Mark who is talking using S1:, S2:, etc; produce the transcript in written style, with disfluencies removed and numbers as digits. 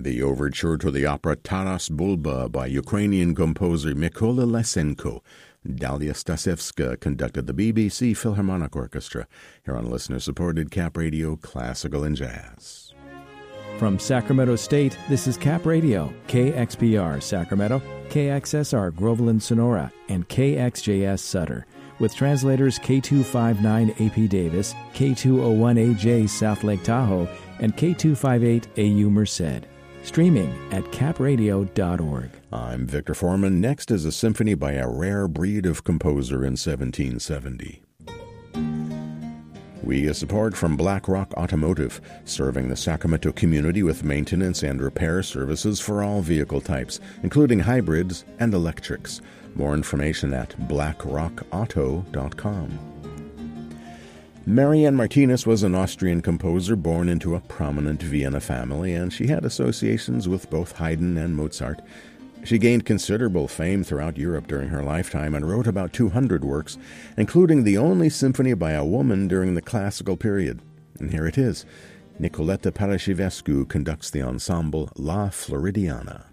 S1: The overture to the opera Taras Bulba by Ukrainian composer Mykola Lysenko. Dalia Stasevska conducted the BBC Philharmonic Orchestra here on listener-supported Cap Radio Classical and Jazz.
S2: From Sacramento State, this is Cap Radio, KXPR Sacramento, KXSR Groveland Sonora, and KXJS Sutter, with translators K259 AP Davis, K201AJ South Lake Tahoe, and K258 AU Merced. Streaming at capradio.org.
S1: I'm Victor Foreman. Next is a symphony by a rare breed of composer in 1770. We get support from Black Rock Automotive, serving the Sacramento community with maintenance and repair services for all vehicle types, including hybrids and electrics. More information at blackrockauto.com. Marianne Martinez was an Austrian composer born into a prominent Vienna family, and she had associations with both Haydn and Mozart. She gained considerable fame throughout Europe during her lifetime and wrote about 200 works, including the only symphony by a woman during the classical period. And here it is. Nicoletta Paraschivescu conducts the ensemble La Floridiana.